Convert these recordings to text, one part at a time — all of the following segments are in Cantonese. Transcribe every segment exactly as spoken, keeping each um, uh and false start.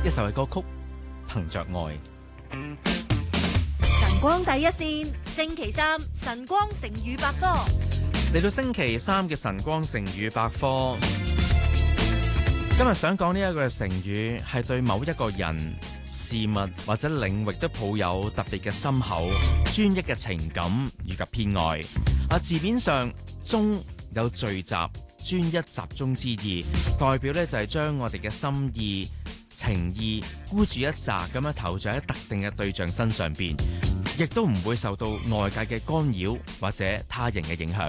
一首嘅歌曲《憑着愛》。 晨光第一線，星期三晨光成語百科。 嚟到星期三嘅晨光成語百科，今日想講呢一個成語係對某一個人、事物或者領域都抱有特別嘅深厚、專一嘅情感以及偏愛。啊，字面上中有聚集、專一、集中之意，代表咧就係將我哋嘅心意、情意孤注一擲咁樣投在喺特定嘅對象身上邊，亦都唔會受到外界嘅干擾或者他人嘅影響。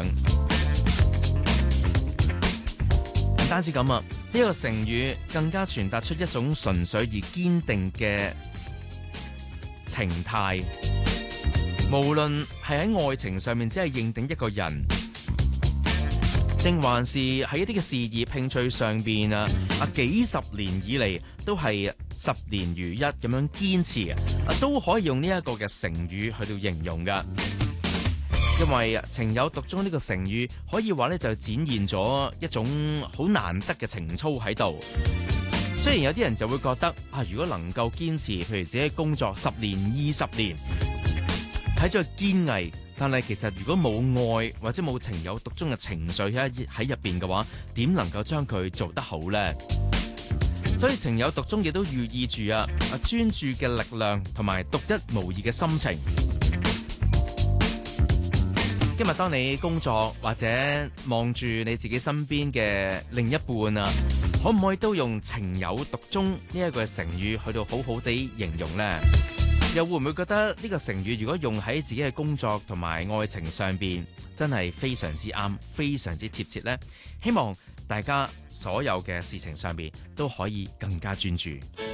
唔單止咁啊，呢個成語更加傳達出一種純粹而堅定嘅情態。無論係喺愛情上面只係認定一個人，定還是喺一啲嘅事業興趣上邊啊啊幾十年以嚟都係十年如一咁樣堅持啊，都可以用呢一個嘅成語去到形容噶。因為情有獨鍾呢個成語可以話咧就展現咗一種好難得嘅情操喺度。雖然有啲人就會覺得啊，如果能夠堅持，譬如自己工作十年、二十年，睇咗堅毅，但係其實如果冇愛或者冇情有獨鍾嘅情緒喺喺入邊嘅話，點能夠將佢做得好呢？所以情有獨鍾亦都寓意住啊啊專注嘅力量同埋獨一無二嘅心情。今日當你工作或者望住你自己身邊嘅另一半啊，可唔可以都用情有獨鍾呢一個成語去到好好地形容呢？又會唔會覺得呢個成語如果用喺自己嘅工作同埋愛情上邊，真係非常之啱，非常之貼切呢？希望大家所有嘅事情上邊都可以更加專注。